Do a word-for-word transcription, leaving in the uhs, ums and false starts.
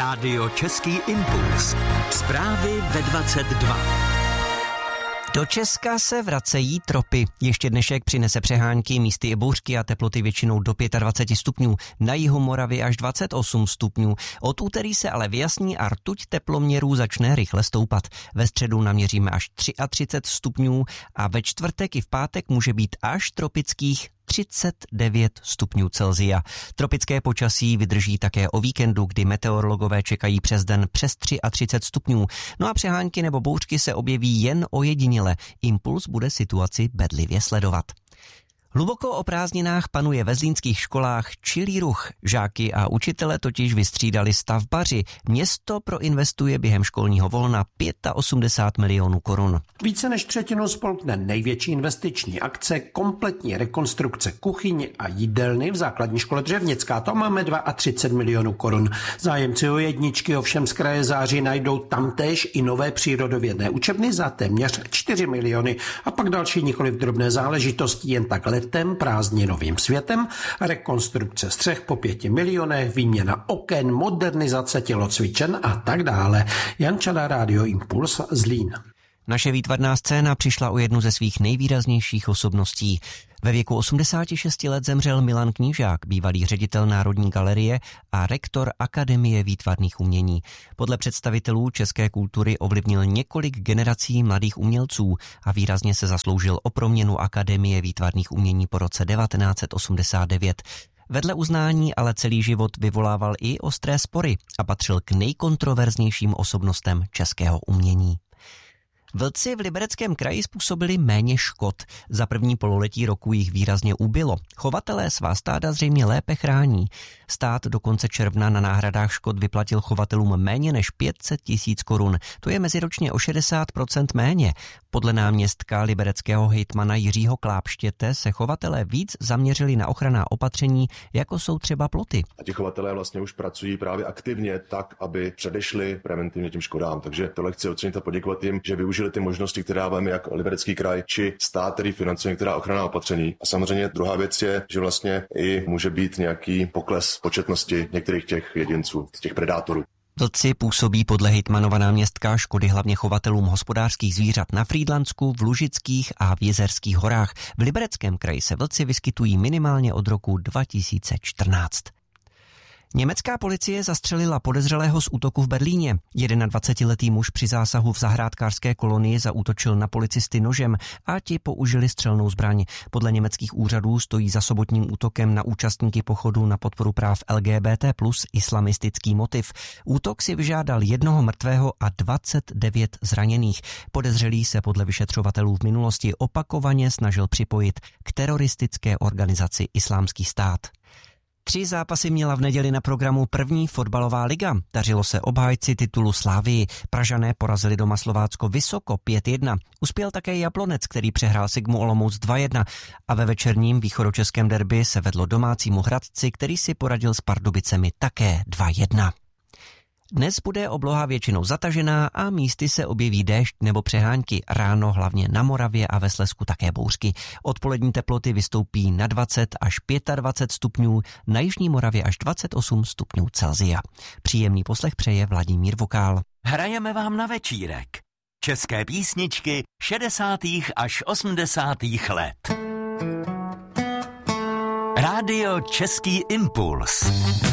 Rádio Český impuls. Zprávy ve dvacet dva. Do Česka se vracejí tropy. Ještě dnešek přinese přehánky, místy i bouřky a teploty většinou do dvacet pět stupňů. Na jihu Moravy až dvacet osm stupňů. Od úterý se ale vyjasní a rtuť teploměrů začne rychle stoupat. Ve středu naměříme až třicet tři stupňů a ve čtvrtek i v pátek může být až tropických třicet devět stupňů Celsia. Tropické počasí vydrží také o víkendu, kdy meteorologové čekají přes den přes třicet tři stupňů. No a přehánky nebo bouřky se objeví jen ojediněle. Impuls bude situaci bedlivě sledovat. Hluboko o prázdninách panuje ve zlínských školách čilý ruch. Žáky a učitele totiž vystřídali stavbaři. Město proinvestuje během školního volna osmdesát pět milionů korun. Více než třetinu spolkne největší investiční akce, kompletní rekonstrukce kuchyň a jídelny v základní škole Dřevnická. To máme třicet dva milionů korun. Zájemci o jedničky ovšem z kraje září najdou tamtéž i nové přírodovědné učebny za téměř čtyři miliony a pak další nikoliv drobné záležitosti, jen tak letem prázdninovým světem, rekonstrukce střech po pěti milionech, výměna oken, modernizace tělocvičen a tak dále. Jan Čada, Rádio Impuls, Zlín. Naše výtvarná scéna přišla o jednu ze svých nejvýraznějších osobností. Ve věku osmdesáti šesti let zemřel Milan Knížák, bývalý ředitel Národní galerie a rektor Akademie výtvarných umění. Podle představitelů české kultury ovlivnil několik generací mladých umělců a výrazně se zasloužil o proměnu Akademie výtvarných umění po roce devatenáct set osmdesát devět. Vedle uznání ale celý život vyvolával i ostré spory a patřil k nejkontroverznějším osobnostem českého umění. Vlci v Libereckém kraji způsobili méně škod. Za první pololetí roku jich výrazně ubylo. Chovatelé svá stáda zřejmě lépe chrání. Stát do konce června na náhradách škod vyplatil chovatelům méně než pět set tisíc korun. To je meziročně o šedesát procent méně. Podle náměstka libereckého hejtmana Jiřího Klápštěte se chovatelé víc zaměřili na ochranná opatření, jako jsou třeba ploty. A ti chovatelé vlastně už pracují právě aktivně tak, aby předešli preventivně těm škodám. Takže tohle chci ocenit a poděkovat jim, že využili ty možnosti, které dáváme jak Liberecký kraj, či stát, který financuje některá ochranná opatření. A samozřejmě druhá věc je, že vlastně i může být nějaký pokles početnosti některých těch jedinců, těch predátorů. Vlci působí podle hejtmanova náměstka škody hlavně chovatelům hospodářských zvířat na Frýdlansku, v Lužických a v Jezerských horách. V Libereckém kraji se vlci vyskytují minimálně od roku dva tisíce čtrnáct. Německá policie zastřelila podezřelého z útoku v Berlíně. dvacetiletý muž při zásahu v zahrádkářské kolonii zaútočil na policisty nožem a ti použili střelnou zbraň. Podle německých úřadů stojí za sobotním útokem na účastníky pochodu na podporu práv L G B T plus islamistický motiv. Útok si vyžádal jednoho mrtvého a dvacet devět zraněných. Podezřelý se podle vyšetřovatelů v minulosti opakovaně snažil připojit k teroristické organizaci Islámský stát. Tři zápasy měla v neděli na programu první fotbalová liga. Dařilo se obhájci titulu Slavii. Pražané porazili doma Slovácko vysoko pět jedna. Uspěl také Jablonec, který přehrál Sigmu Olomouc dva jedna. A ve večerním východočeském derby se vedlo domácímu Hradci, který si poradil s Pardubicemi také dva jedna. Dnes bude obloha většinou zatažená a místy se objeví déšť nebo přehánky. Ráno hlavně na Moravě a ve Slezsku také bouřky. Odpolední teploty vystoupí na dvacet až dvacet pět stupňů, na jižní Moravě až dvacet osm stupňů Celsia. Příjemný poslech přeje Vladimír Vokál. Hrajeme vám na večírek české písničky šedesátých až osmdesátých let. Rádio Český impuls.